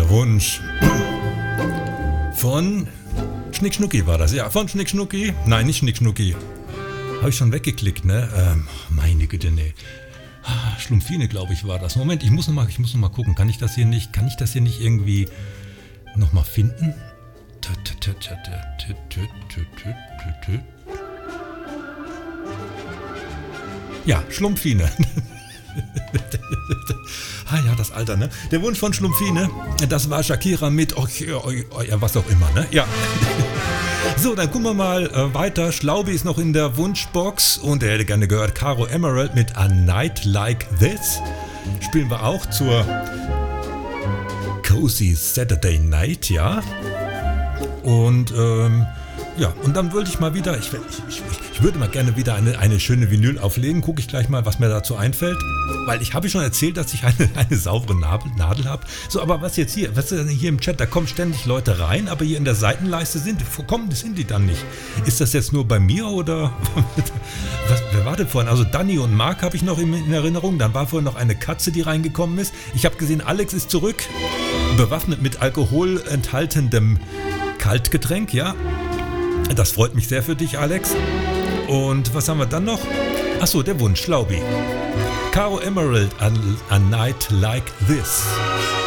Wunsch von Schnick Schnucki war das, ja, von Schnick Schnucki. Nein, nicht Schnick Schnucki. Habe ich schon weggeklickt, ne? Meine Güte, ne. Schlumpfine, glaube ich, war das. Moment, ich muss noch mal gucken. Kann ich das hier nicht irgendwie noch mal finden? Ja, Schlumpfine. Ja, das Alter, ne? Der Wunsch von Schlumpfine, das war Shakira mit was auch immer, ne? Ja. So, dann gucken wir mal weiter. Schlaubi ist noch in der Wunschbox und er hätte gerne gehört Caro Emerald mit A Night Like This. Spielen wir auch zur Cozy Saturday Night, ja. Und ja, und dann würde ich mal wieder, ich würde mal gerne wieder eine schöne Vinyl auflegen. Gucke ich gleich mal, was mir dazu einfällt. Weil ich habe schon erzählt, dass ich eine saubere Nadel habe. So, aber was jetzt hier? Was ist denn hier im Chat? Da kommen ständig Leute rein, aber hier in der Seitenleiste sind die dann nicht. Ist das jetzt nur bei mir oder? Wer war denn vorhin? Also Danny und Marc habe ich noch in Erinnerung. Dann war vorhin noch eine Katze, die reingekommen ist. Ich habe gesehen, Alex ist zurück. Bewaffnet mit Alkohol enthaltendem Kaltgetränk, ja. Das freut mich sehr für dich, Alex. Und was haben wir dann noch? Achso, der Wunsch, Schlaubi. Caro Emerald, A Night Like This.